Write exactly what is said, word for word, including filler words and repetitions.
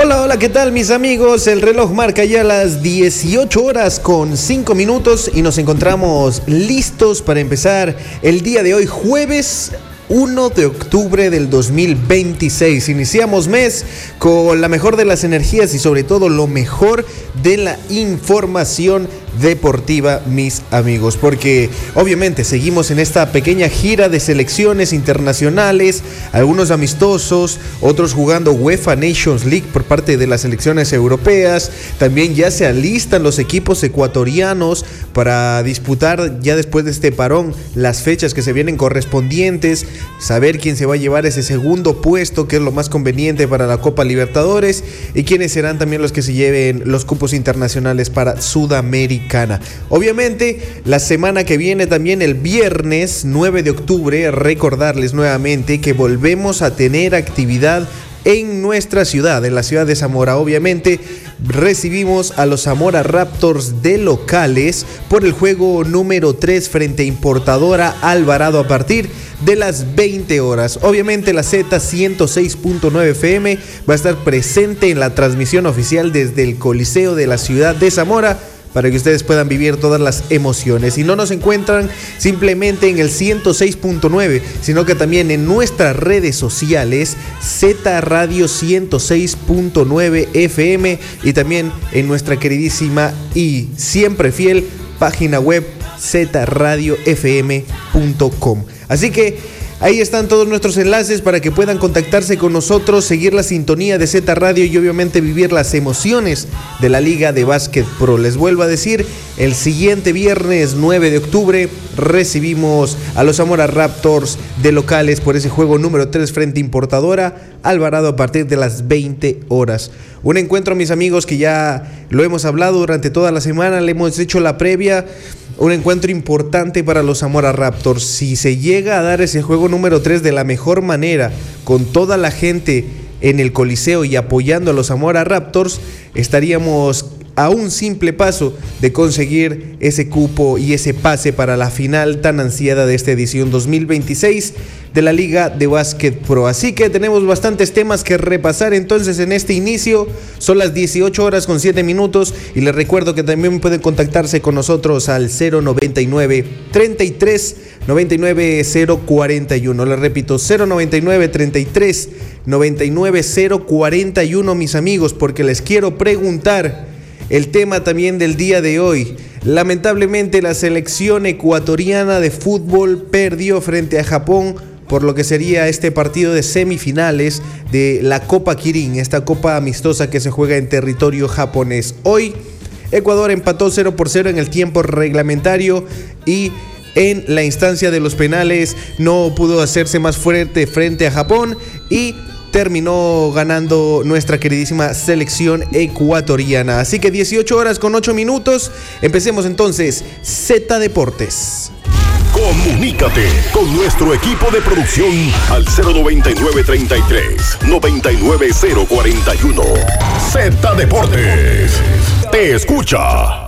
Hola, hola, ¿qué tal mis amigos? El reloj marca ya las dieciocho horas con cinco minutos y nos encontramos listos para empezar el día de hoy, jueves uno de octubre del dos mil veintiséis. Iniciamos mes con la mejor de las energías y sobre todo lo mejor de la información deportiva, mis amigos, porque obviamente seguimos en esta pequeña gira de selecciones internacionales, algunos amistosos, otros jugando UEFA Nations League por parte de las selecciones europeas. También ya se alistan los equipos ecuatorianos para disputar ya después de este parón las fechas que se vienen correspondientes, saber quién se va a llevar ese segundo puesto, que es lo más conveniente para la Copa Libertadores, y quiénes serán también los que se lleven los cupos internacionales para Sudamérica. Obviamente, la semana que viene también el viernes nueve de octubre, recordarles nuevamente que volvemos a tener actividad en nuestra ciudad, en la ciudad de Zamora. Obviamente recibimos a los Zamora Raptors de locales por el juego número tres frente a Importadora Alvarado a partir de las veinte horas. Obviamente la Z ciento seis punto nueve F M va a estar presente en la transmisión oficial desde el Coliseo de la ciudad de Zamora, para que ustedes puedan vivir todas las emociones. Y no nos encuentran simplemente en el ciento seis punto nueve, sino que también en nuestras redes sociales, Z Radio ciento seis punto nueve F M, y también en nuestra queridísima y siempre fiel página web z radio f m punto com. Así que ahí están todos nuestros enlaces para que puedan contactarse con nosotros, seguir la sintonía de Z Radio y obviamente vivir las emociones de la Liga de Básquet Pro. Les vuelvo a decir, el siguiente viernes nueve de octubre recibimos a los Zamora Raptors de locales por ese juego número tres frente a Importadora Alvarado a partir de las veinte horas. Un encuentro, mis amigos, que ya lo hemos hablado durante toda la semana, le hemos hecho la previa. Un encuentro importante para los Zamora Raptors. Si se llega a dar ese juego número tres de la mejor manera, con toda la gente en el Coliseo y apoyando a los Zamora Raptors, estaríamos a un simple paso de conseguir ese cupo y ese pase para la final tan ansiada de esta edición dos mil veintiséis de la Liga de Básquet Pro. Así que tenemos bastantes temas que repasar entonces en este inicio. Son las dieciocho horas con siete minutos y les recuerdo que también pueden contactarse con nosotros al cero noventa y nueve, treinta y tres, noventa y nueve, cero cuarenta y uno. Les repito, cero noventa y nueve, treinta y tres, noventa y nueve, cero cuarenta y uno, mis amigos, porque les quiero preguntar el tema también del día de hoy. Lamentablemente la selección ecuatoriana de fútbol perdió frente a Japón por lo que sería este partido de semifinales de la Copa Kirin, esta copa amistosa que se juega en territorio japonés. Hoy Ecuador empató cero por cero en el tiempo reglamentario y en la instancia de los penales no pudo hacerse más fuerte frente a Japón y terminó ganando nuestra queridísima selección ecuatoriana. Así que dieciocho horas con ocho minutos. Empecemos entonces Z Deportes. Comunícate con nuestro equipo de producción al cero noventa y nueve, treinta y tres, noventa y nueve, cero cuarenta y uno. Z Deportes te escucha.